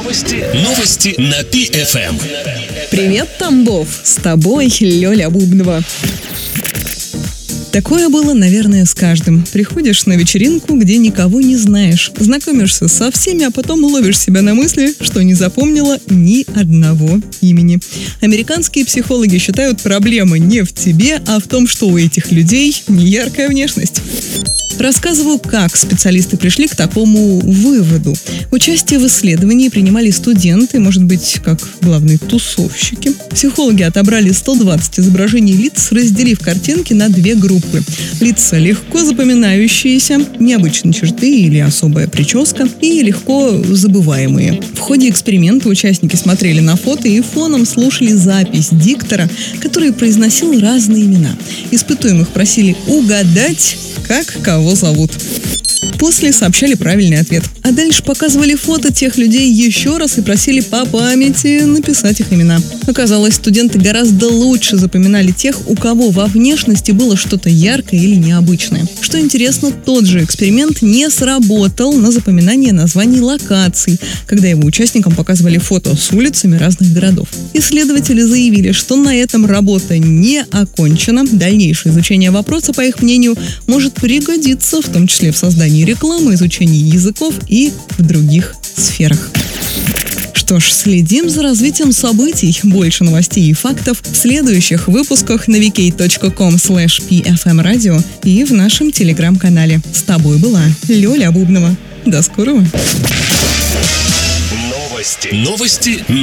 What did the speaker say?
Новости на ПФМ. Привет, Тамбов! С тобой Лёля Бубнова. Такое было, наверное, с каждым. Приходишь на вечеринку, где никого не знаешь, знакомишься со всеми, а потом ловишь себя на мысли, что не запомнила ни одного имени. Американские психологи считают, проблема не в тебе, а в том, что у этих людей неяркая внешность. Рассказываю, как специалисты пришли к такому выводу. Участие в исследовании принимали студенты, может быть, как главные тусовщики. Психологи отобрали 120 изображений лиц, разделив картинки на две группы. Лица легко запоминающиеся, необычные черты или особая прическа, и легко забываемые. В ходе эксперимента участники смотрели на фото и фоном слушали запись диктора, который произносил разные имена. Испытуемых просили угадать, как кого зовут. После сообщали правильный ответ. А дальше показывали фото тех людей еще раз и просили по памяти написать их имена. Оказалось, студенты гораздо лучше запоминали тех, у кого во внешности было что-то яркое или необычное. Что интересно, тот же эксперимент не сработал на запоминание названий локаций, когда его участникам показывали фото с улицами разных городов. Исследователи заявили, что на этом работа не окончена. Дальнейшее изучение вопроса, по их мнению, может пригодиться, в том числе в создании рекламы, изучении языков и в других сферах. Что ж, следим за развитием событий. Больше новостей и фактов в следующих выпусках на vk.com/pfmradio и в нашем телеграм-канале. С тобой была Лёля Бубнова. До скорого. Новости.